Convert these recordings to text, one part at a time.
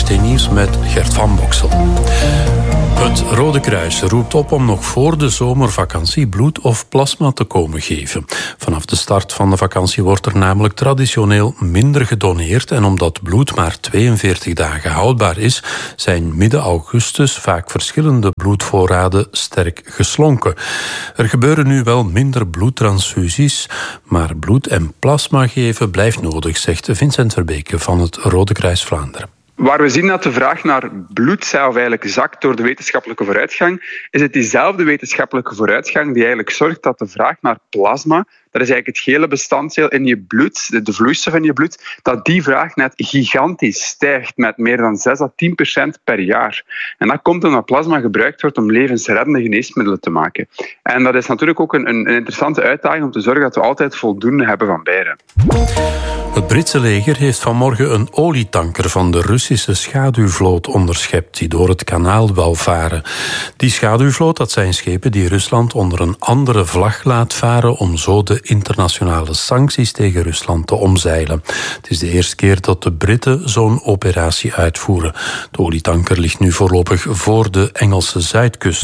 VRT Nieuws met Gert van Boksel. Het Rode Kruis roept op om nog voor de zomervakantie bloed of plasma te komen geven. Vanaf de start van de vakantie wordt er namelijk traditioneel minder gedoneerd en omdat bloed maar 42 dagen houdbaar is, zijn midden augustus vaak verschillende bloedvoorraden sterk geslonken. Er gebeuren nu wel minder bloedtransfusies, maar bloed en plasma geven blijft nodig, zegt Vincent Verbeke van het Rode Kruis Vlaanderen. Waar we zien dat de vraag naar bloed zelf eigenlijk zakt door de wetenschappelijke vooruitgang, is het diezelfde wetenschappelijke vooruitgang die eigenlijk zorgt dat de vraag naar plasma, dat is eigenlijk het gele bestanddeel in je bloed, de vloeistof in je bloed, dat die vraag net gigantisch stijgt met meer dan 6-10% per jaar. En dat komt omdat plasma gebruikt wordt om levensreddende geneesmiddelen te maken. En dat is natuurlijk ook een interessante uitdaging om te zorgen dat we altijd voldoende hebben van beide. Het Britse leger heeft vanmorgen een olietanker van de Russische schaduwvloot onderschept die door het kanaal wou varen. Die schaduwvloot, dat zijn schepen die Rusland onder een andere vlag laat varen om zo de internationale sancties tegen Rusland te omzeilen. Het is de eerste keer dat de Britten zo'n operatie uitvoeren. De olietanker ligt nu voorlopig voor de Engelse zuidkust.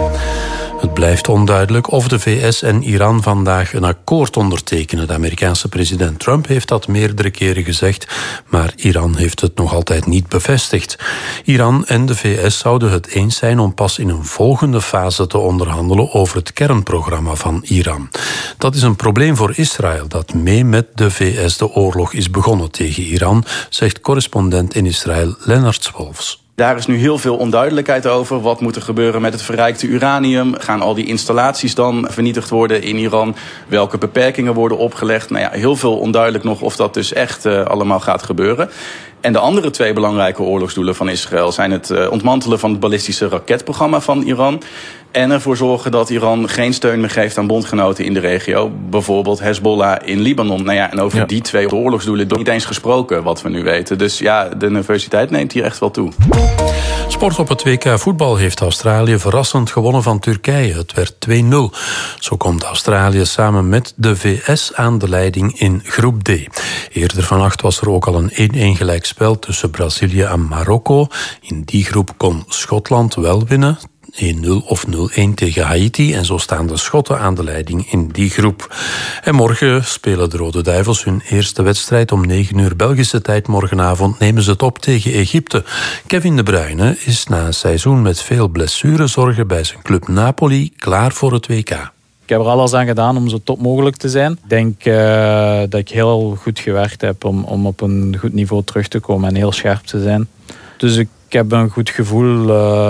Het blijft onduidelijk of de VS en Iran vandaag een akkoord ondertekenen. De Amerikaanse president Trump heeft dat meerdere keren gezegd, maar Iran heeft het nog altijd niet bevestigd. Iran en de VS zouden het eens zijn om pas in een volgende fase te onderhandelen over het kernprogramma van Iran. Dat is een probleem voor Israël, dat mee met de VS de oorlog is begonnen tegen Iran, zegt correspondent in Israël Lennart Wolfs. Daar is nu heel veel onduidelijkheid over. Wat moet er gebeuren met het verrijkte uranium? Gaan al die installaties dan vernietigd worden in Iran? Welke beperkingen worden opgelegd? Nou ja, heel veel onduidelijk nog of dat dus echt allemaal gaat gebeuren. En de andere twee belangrijke oorlogsdoelen van Israël zijn het ontmantelen van het ballistische raketprogramma van Iran en ervoor zorgen dat Iran geen steun meer geeft aan bondgenoten in de regio. Bijvoorbeeld Hezbollah in Libanon. Nou ja, en over die twee oorlogsdoelen is niet eens gesproken, wat we nu weten. Dus ja, de nervositeit neemt hier echt wel toe. Sport op het WK voetbal heeft Australië verrassend gewonnen van Turkije. Het werd 2-0. Zo komt Australië samen met de VS aan de leiding in groep D. Eerder vannacht was er ook al een 1-1 gelijkspel tussen Brazilië en Marokko. In die groep kon Schotland wel winnen. 1-0 of 0-1 tegen Haiti en zo staan de Schotten aan de leiding in die groep. En morgen spelen de Rode Duivels hun eerste wedstrijd om 9 uur Belgische tijd morgenavond. Nemen ze het op tegen Egypte. Kevin De Bruyne is na een seizoen met veel blessurezorgen bij zijn club Napoli klaar voor het WK. Ik heb er alles aan gedaan om zo top mogelijk te zijn. Ik denk dat ik heel goed gewerkt heb om op een goed niveau terug te komen en heel scherp te zijn. Dus ik heb een goed gevoel.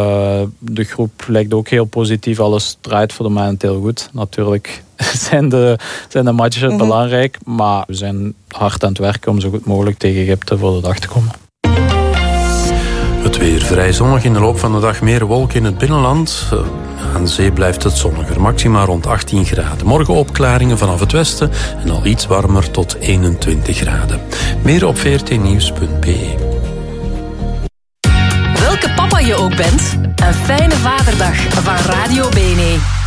De groep lijkt ook heel positief. Alles draait voor de moment heel goed. Natuurlijk zijn de matchen belangrijk. Maar we zijn hard aan het werken om zo goed mogelijk tegen Egypte voor de dag te komen. Het weer vrij zonnig. In de loop van de dag meer wolken in het binnenland. Aan de zee blijft het zonniger. Maxima rond 18 graden. Morgen opklaringen vanaf het westen. En al iets warmer tot 21 graden. Meer op vrtnieuws.be. Welke papa je ook bent, een fijne vaderdag van Radio BNE.